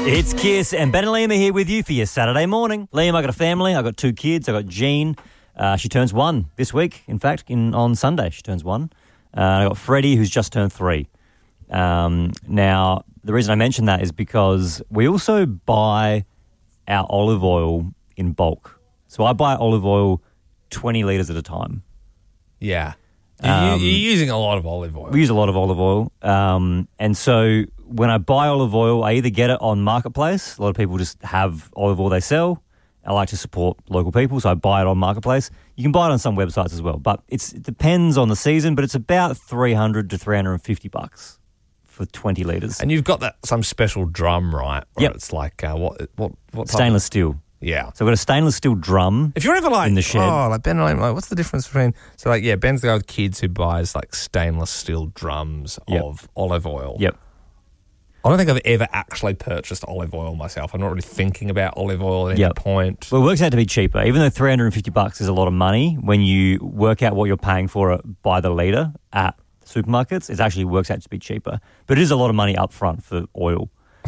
It's Kiss and Ben and Liam are here with you for your Saturday morning. Liam, I got a family. I got 2 kids. I got Jean. She turns 1 this week. In fact, on Sunday she turns 1. I got Freddie, who's just turned 3. Now, the reason I mention that is because we also buy our olive oil in bulk. So I buy olive oil 20 litres at a time. Yeah. You're using a lot of olive oil. We use a lot of olive oil. And so when I buy olive oil, I either get it on Marketplace. A lot of people just have olive oil they sell. I like to support local people, so I buy it on Marketplace. You can buy it on some websites as well, but it depends on the season, but it's about $300 to $350 for 20 litres. And you've got some special drum, right? Where Yep. It's like, what type Stainless steel. Yeah. So I've got a stainless steel drum. If you're ever like, in the shed. oh, like Ben, like, what's the difference between, so like, yeah, Ben's the guy with kids who buys like stainless steel drums of olive oil. Yep. I don't think I've ever actually purchased olive oil myself. I'm not really thinking about olive oil at any point. Well, it works out to be cheaper. Even though $350 is a lot of money, when you work out what you're paying for it by the litre at supermarkets, it actually works out to be cheaper. But it is a lot of money up front for oil.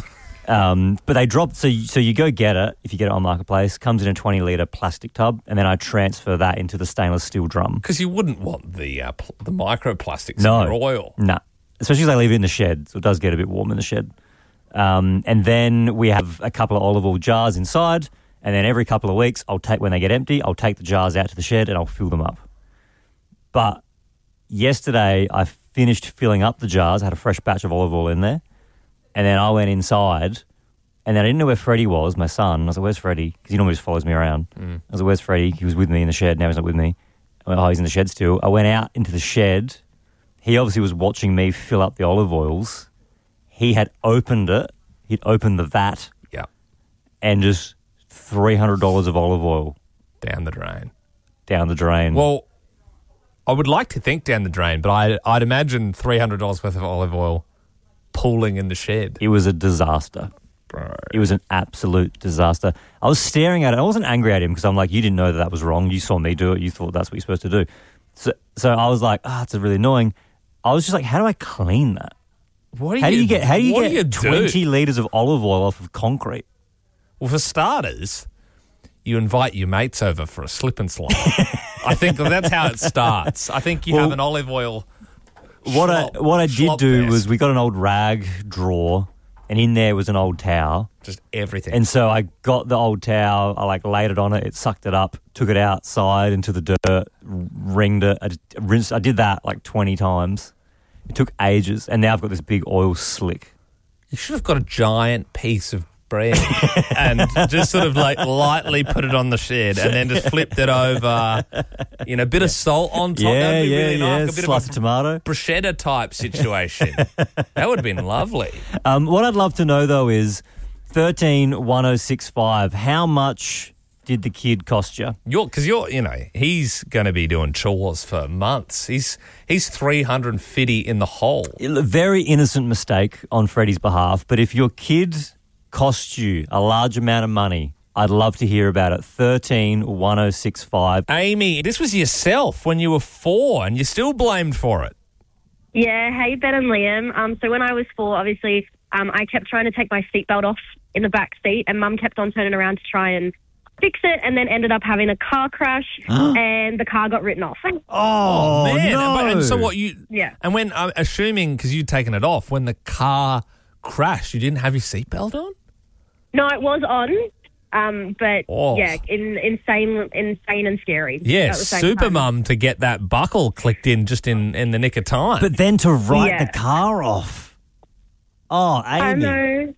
But they dropped, so you go get it, if you get it on Marketplace, comes in a 20-litre plastic tub, and then I transfer that into the stainless steel drum. Because you wouldn't want the microplastics in your oil. No, especially as I leave it in the shed, so it does get a bit warm in the shed. And then we have a couple of olive oil jars inside, and then every couple of weeks, when they get empty, I'll take the jars out to the shed and I'll fill them up. But yesterday, I finished filling up the jars, I had a fresh batch of olive oil in there, and then I went inside, and then I didn't know where Freddie was, my son. I was like, where's Freddie? Because he normally just follows me around. I was like, where's Freddie? He was with me in the shed, now he's not with me. I went, oh, he's in the shed still. I went out into the shed. He obviously was watching me fill up the olive oils. He had opened it. He'd opened the vat. Yeah. And just $300 of olive oil. Down the drain. Down the drain. Well, I would like to think down the drain, but I'd imagine $300 worth of olive oil pooling in the shed. It was a disaster. Bro. It was an absolute disaster. I was staring at it. I wasn't angry at him because I'm like, you didn't know that was wrong. You saw me do it. You thought that's what you're supposed to do. So I was like, it's really annoying. I was just like, how do I clean that? How do you get 20 litres of olive oil off of concrete? Well, for starters, you invite your mates over for a slip and slide. I think that's how it starts. I think you have an olive oil. What I did do was we got an old rag drawer, and in there was an old towel. Just everything. And so I got the old towel, I laid it on it, it sucked it up, took it outside into the dirt, wringed it. I did that 20 times. It took ages, and now I've got this big oil slick. You should have got a giant piece of bread and just sort of lightly put it on the shed and then just flipped it over, a bit of salt on top. That would be really nice. A bit slice of of tomato. Bruschetta type situation. That would have been lovely. What I'd love to know, though, is 131065. How much did the kid cost you? Because he's going to be doing chores for months. He's 350 in the hole. A very innocent mistake on Freddie's behalf, but if your kid cost you a large amount of money, I'd love to hear about it. 131065. Amy, this was yourself when you were 4 and you're still blamed for it. Yeah, hey, Ben and Liam. So when I was 4, obviously, I kept trying to take my seatbelt off in the back seat, and Mum kept on turning around to try and fix it, and then ended up having a car crash, and the car got written off. Oh, man. no. And so what Yeah. And when, I'm assuming, because you'd taken it off, when the car crashed, you didn't have your seatbelt on? No, it was on, but insane and scary. Yeah, at the same super time. mum to get that buckle clicked in just in the nick of time. But then to write the car off. Oh, Amy. I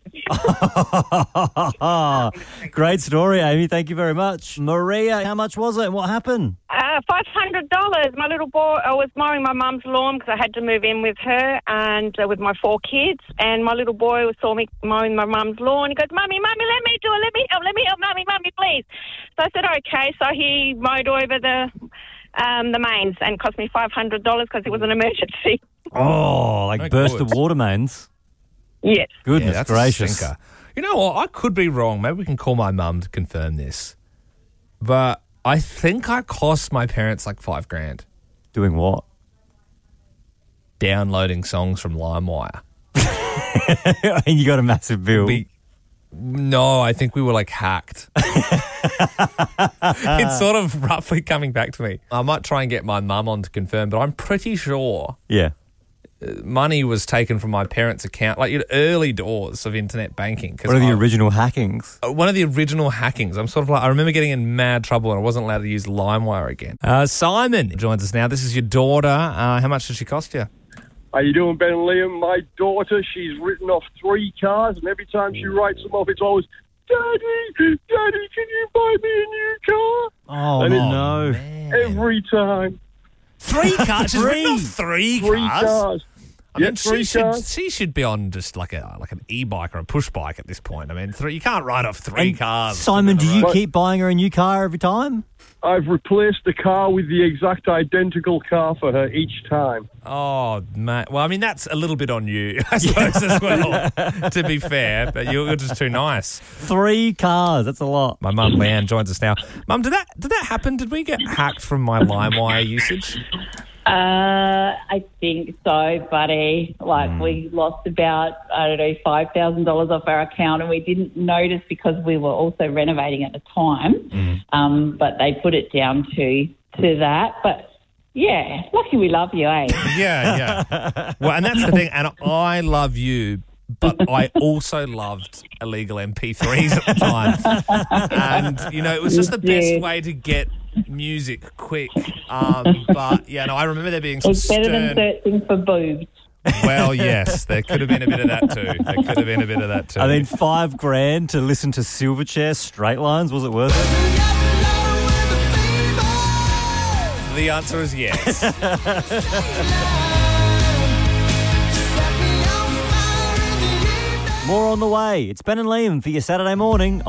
know. Great story, Amy. Thank you very much. Maria, how much was it and what happened? $500. My little boy, I was mowing my mum's lawn because I had to move in with her and with my 4 kids. And my little boy saw me mowing my mum's lawn. He goes, Mummy, let me do it. Let me help, Mummy, please. So I said, okay. So he mowed over the mains and cost me $500 because it was an emergency. Oh, burst the water mains. Yes. Goodness that's gracious. A stinker. You know what? I could be wrong. Maybe we can call my mum to confirm this. But I think I cost my parents $5,000. Doing what? Downloading songs from LimeWire. And you got a massive bill. No, I think we were like hacked. It's sort of roughly coming back to me. I might try and get my mum on to confirm, but I'm pretty sure Yeah. money was taken from my parents' account, like early doors of internet banking. One of the original hackings. One of the original hackings. I'm sort of like, I remember getting in mad trouble and I wasn't allowed to use LimeWire again. Simon joins us now. This is your daughter. How much did she cost you? How you doing, Ben and Liam? My daughter, she's written off 3 cars, and every time she writes them off, it's always, Daddy, can you buy me a new car? Oh, and no. Man. Every time. 3 cars? She's written off 3 3 cars? cars. I mean, Yep, 3 cars. she should be on just like an e-bike or a push bike at this point. I mean, you can't ride off 3 cars. Simon, do you But- keep buying her a new car every time? I've replaced the car with the exact identical car for her each time. Oh, mate. Well, I mean, that's a little bit on you, I suppose, as well, to be fair. But you're just too nice. 3 cars, that's a lot. My mum, Leanne, joins us now. Mum, did that happen? Did we get hacked from my LimeWire usage? I think so, buddy. Like, we lost about, $5,000 off our account, and we didn't notice because we were also renovating at the time. But they put it down to that. But, yeah, lucky we love you, eh? Yeah. Well, and that's the thing. And I love you, but I also loved illegal MP3s at the time. And, it was just the best way to get music quick. But, yeah, no, I remember there being some It's better than searching for boobs. Well, yes, there could have been a bit of that too. I mean, $5,000 to listen to Silverchair straight lines, was it worth it? The answer is yes. More on the way. It's Ben and Liam for your Saturday morning.